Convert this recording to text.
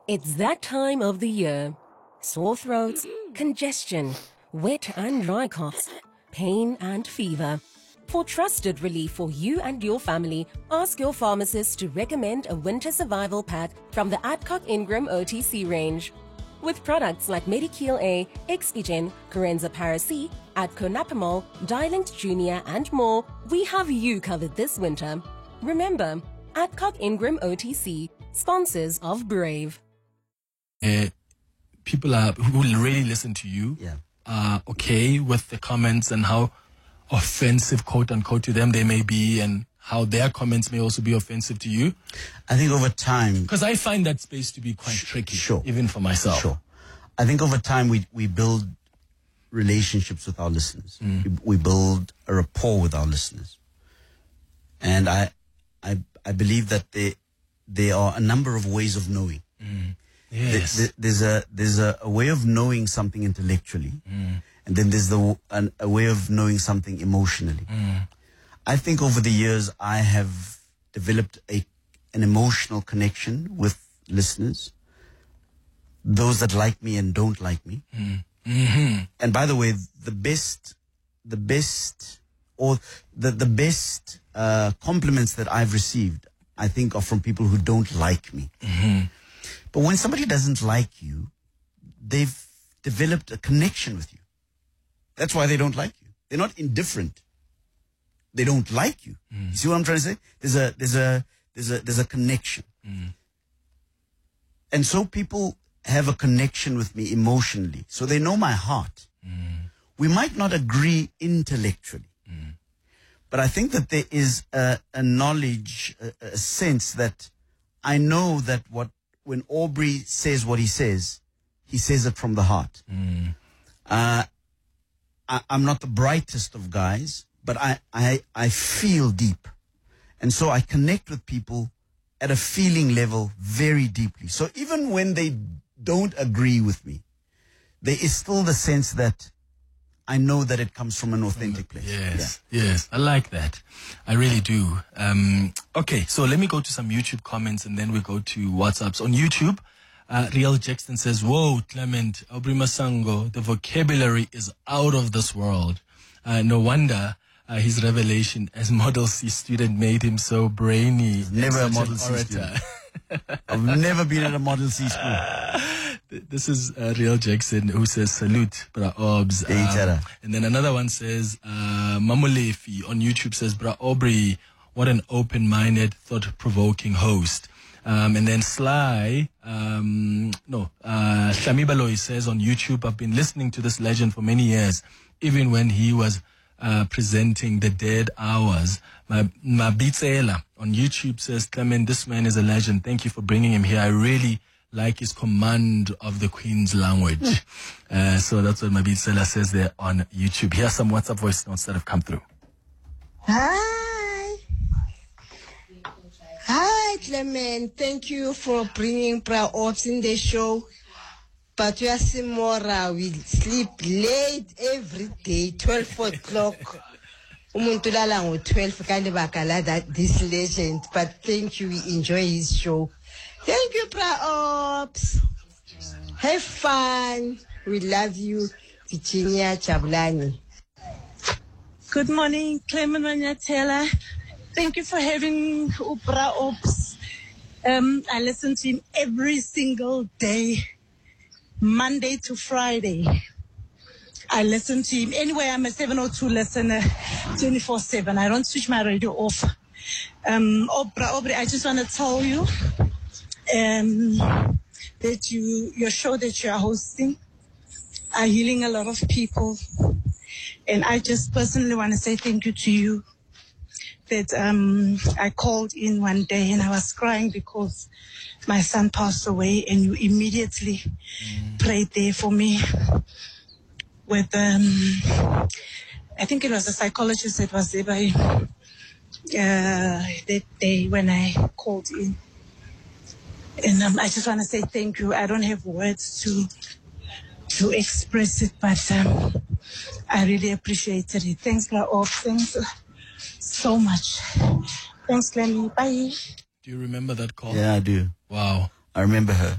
It's that time of the year. Sore throats, congestion, wet and dry coughs, pain and fever. For trusted relief for you and your family, ask your pharmacist to recommend a winter survival pack from the Adcock Ingram OTC range. With products like Medikil A, Expigen, Corenza Para-C, Adco Napamol, Dialint Junior and more, we have you covered this winter. Remember, Adcock Ingram OTC, sponsors of Brave. People who will really listen to you are okay with the comments and how offensive, quote unquote, to them they may be, and how their comments may also be offensive to you? I think over time, because I find that space to be quite tricky, sure, even for myself. Sure. I think over time we build relationships with our listeners. We build a rapport with our listeners. And I believe that there are a number of ways of knowing. Yes. There's a way of knowing something intellectually, and then there's a way of knowing something emotionally. I think over the years I have developed an emotional connection with listeners, those that like me and don't like me. And by the way, the best compliments that I've received, I think, are from people who don't like me. But when somebody doesn't like you, they've developed a connection with you. That's why they don't like you. They're not indifferent. They don't like you. You see what I'm trying to say? There's a connection. And so people have a connection with me emotionally. So they know my heart. We might not agree intellectually. But I think that there is a knowledge, a sense that I know that when Aubrey says what he says it from the heart. I'm not the brightest of guys, but I feel deep. And so I connect with people at a feeling level very deeply. So even when they don't agree with me, there is still the sense that I know that it comes from an authentic place. Yes, I like that. I really do. Okay, so let me go to some YouTube comments and then we go to WhatsApps. On YouTube, Real Jackson says, "Whoa, Clement, Aubrey Masango, the vocabulary is out of this world. No wonder his revelation as Model C student made him so brainy." Never a Model C student. I've never been at a Model C school. This is Real Jackson who says, "Salute, Bra Obs." And then another one says, Mamulefi on YouTube says, "Bra Aubrey, what an open-minded, thought-provoking host." And then Sly, Shamibaloy says on YouTube, "I've been listening to this legend for many years, even when he was presenting the Dead Hours." Mabitsela on YouTube says, "Clement, this man is a legend. Thank you for bringing him here. I really like his command of the Queen's language." So that's what Mabitsela says there on YouTube. Here's some WhatsApp voice notes that have come through. Hi, Clement. Thank you for bringing Bra Ops in the show. But we are Simora. We sleep late every day, 12 o'clock. Umuntu lala ngo-12 kale bakala that this legend. But thank you. We enjoy his show. Thank you, Bra Ops. Have fun. We love you, Virginia Chabulani. Good morning, Clement Manyatela. Thank you for having Bra Ops. I listen to him every single day, Monday to Friday. I listen to him anyway. I'm a 702 listener, 24/7. I don't switch my radio off. Aubrey, I just want to tell you that your show that you are hosting are healing a lot of people. And I just personally want to say thank you to you. That I called in one day and I was crying because my son passed away, and you immediately prayed there for me with, I think it was a psychologist that was there by that day when I called in. And I just want to say thank you. I don't have words to express it, but I really appreciated it. Thanks, Lord. Thanks so much. Thanks, Lenny. Bye. Do you remember that call? Yeah, I do. Wow. I remember her.